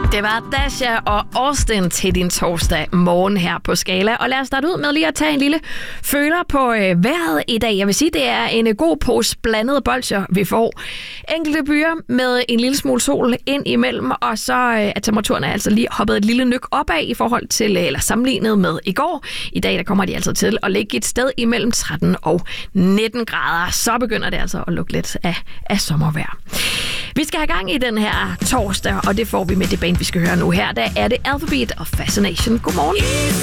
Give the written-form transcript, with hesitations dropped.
Det var Dasha og Austin til din torsdag morgen her på Skala. Og lad os starte ud med lige at tage en lille føler på vejret i dag. Jeg vil sige, det er en god pose blandede bolsjer, vi får. Enkelte byer med en lille smule sol ind imellem, og så er temperaturen altså lige hoppet et lille nyk opad i forhold til, eller sammenlignet med i går. I dag der kommer de altså til at ligge et sted imellem 13 og 19 grader. Så begynder det altså at lugte lidt af sommervejr. Vi skal have gang i den her torsdag, og det får vi med det band, vi skal høre nu her. Der er det Alphabet og Fascination. Godmorgen.